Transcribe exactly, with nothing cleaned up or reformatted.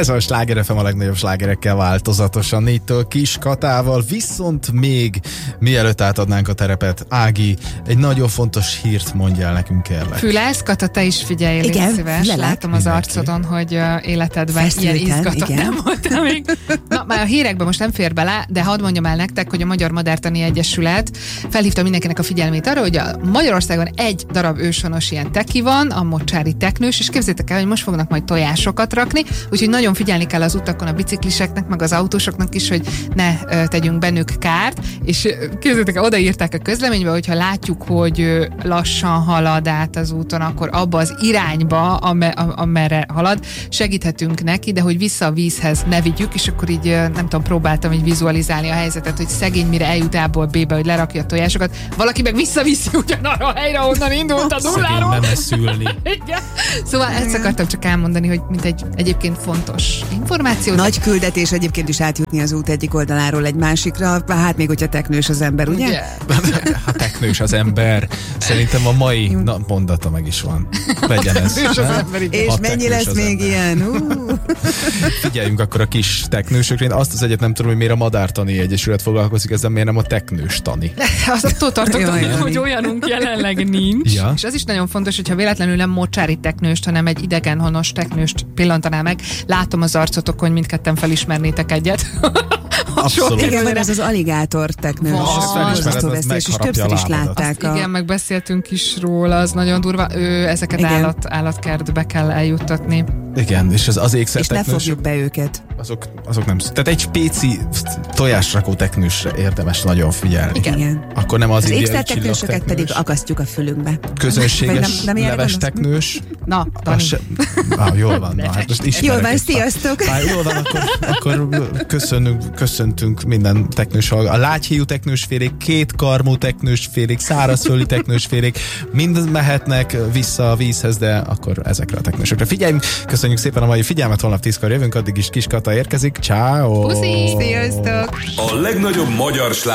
Ez a Sláger ef em a legnagyobb slágerekkel változatosan, négytől Kis Katával, viszont még mielőtt átadnánk a terepet, Ági, egy nagyon fontos hírt mondjál nekünk, kérlek. Fülesz, Kata, te is figyelj, légy szíves. Lelek. Látom az mindenki. Arcodon, hogy uh, életedben Feszülten, ilyen izgatott igen. nem voltál még. Na, már a hírekben most nem fér bele, de hadd mondjam el nektek, hogy a Magyar Madártani Egyesület felhívta mindenkinek a figyelmét arra, hogy a Magyarországon egy darab őshonos ilyen teki van, a mocsári teknős, és képzeljétek el, hogy most fognak majd tojásokat rakni, úgyhogy nagyon figyelni kell az utakon a bicikliseknek, meg az autósoknak is, hogy ne ö, tegyünk bennük kárt, és képzeljétek el, odaírták a közleménybe, hogyha látjuk, hogy ö, lassan halad át az úton, akkor abba az irányba, am- amerre halad, segíthetünk neki, de hogy vissza a vízhez ne vigyük, és akkor így nem tudom, próbáltam így vizualizálni a helyzetet, hogy szegény mire eljut A-ból B-be, hogy lerakja a tojásokat, valaki meg visszaviszi ugyanarra a helyre, onnan indult a nulláról. Nem eszülni. Szóval ezt akartam csak elmondani, hogy mint egy egyébként fontos információ. Nagy küldetés egyébként is átjutni az út egyik oldaláról egy másikra, hát még hogyha teknős az ember, ugye? ugye? Hát teknős az ember. Szerintem a mai na, mondata meg is van. Legyen ez. És mennyi lesz még ember. Ilyen? Uh. Figyeljünk akkor a kis teknősökre. Én azt az egyet nem tudom, hogy miért a Madártani Egyesület foglalkozik ezzel, miért nem a teknős tani. Azt attól tartottam, hogy olyanunk jelenleg nincs. Ja. És az is nagyon fontos, hogyha véletlenül nem mocsári teknőst, hanem egy idegenhonos teknőst pillantaná meg. Látom az arcotokon, hogy mindketten felismernétek egyet. Abszolút. Igen, mert ez az aligátor teknős. És többször is látták. A... Igen, meg beszéltünk is róla, az nagyon durva. Ő, ezeket állat, állatkertbe kell eljuttatni. Igen, és az, az ékszer és ne fogjuk be őket. Azok, azok nem... Tehát egy spéci tojásrakó teknősre érdemes nagyon figyelni. Igen. Akkor nem az, az ékszer teknősöket pedig akasztjuk a fülünkbe. Közönséges nem, nem leves teknős. Na, Dani. Se... Ah, jól van. Na, hát most jól van, sziasztok. Ah, jól van, akkor, akkor köszönünk, köszöntünk minden teknős. A lágyhéjú teknősfélék, kétkarmú teknősfélék, szárazföldi teknősfélék, mind mehetnek vissza a vízhez, de akkor ezekre a teknősökre figyeljünk. Köszönjük szépen a mai figyelmet, holnap tízkor jövünk, addig is Kis Kata érkezik. Ciao. Puszi, sziasztok. A legnagyobb magyar